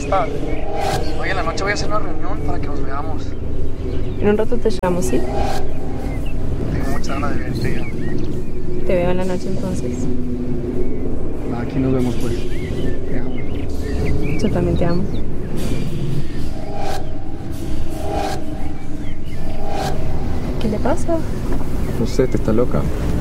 estás? Oye, en la noche voy a hacer una reunión para que nos veamos. En un rato te llamo, ¿sí? Tengo muchas ganas de verte ya. Te veo en la noche entonces. Aquí nos vemos pues. Te amo. Yo también te amo. ¿Qué le pasa? No sé, te está loca.